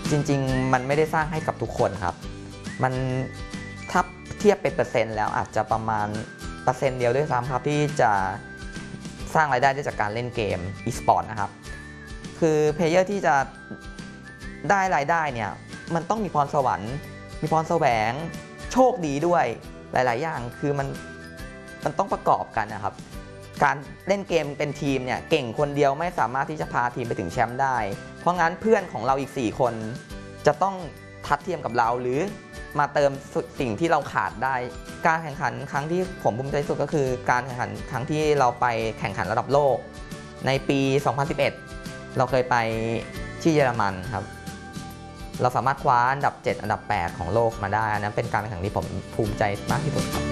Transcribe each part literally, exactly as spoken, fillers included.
จริงๆมันไม่ได้สร้างให้กับทุกคนครับมันถ้าเทียบเป็นเปอร์เซ็นต์แล้วอาจจะประมาณเปอร์เซ็นต์เดียวด้วยซ้ำครับที่จะสร้างรายได้ได้จากการเล่นเกม e-sport นะครับคือเพลเยอร์ที่จะได้รายได้เนี่ยมันต้องมีพรสวรรค์มีพรแสวงโชคดีด้วยหลายๆอย่างคือมันมันต้องประกอบกันนะครับการเล่นเกมเป็นทีมเนี่ยเก่งคนเดียวไม่สามารถที่จะพาทีมไปถึงแชมป์ได้เพราะงั้นเพื่อนของเราอีกสี่คนจะต้องทัดเทียมกับเราหรือมาเติมสิ่งที่เราขาดได้การแข่งขันครั้งที่ผมภูมิใจที่สุดก็คือการแข่งขันครั้งที่เราไปแข่งขันระดับโลกในปี สองพันสิบเอ็ด เราเคยไปที่เยอรมันครับเราสามารถคว้าอันดับเจ็ดอันดับแปดของโลกมาได้อันนั้นเป็นการแข่งขันที่ผมภูมิใจมากที่สุดครับ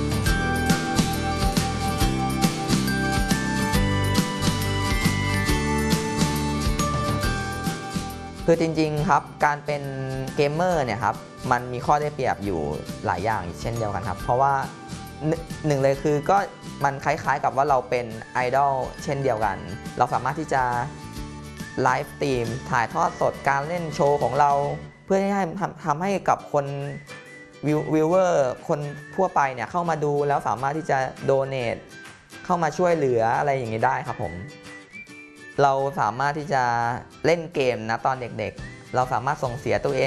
คือจริงๆครับการเป็นเกมเมอร์เนี่ยครับมันมีข้อได้เปรียบอยู่หลายอย่างเช่นเดียวกันครับเพราะว่าหนึ่งเลยคือก็มันคล้ายๆกับว่าเราเป็นไอดอลเช่นเดียวกันเราสามารถที่จะไลฟ์สตรีมถ่ายทอดสดการเล่นโชว์ของเราเพื่อให้ทำให้กับคนวิวเวอร์คนทั่วไปเนี่ยเข้ามาดูแล้วสามารถที่จะโดเนทเข้ามาช่วยเหลืออะไรอย่างนี้ได้ครับผมเราสามารถที่จะเล่นเกมนะตอนเด็กๆเราสามารถส่งเสียตัวเอง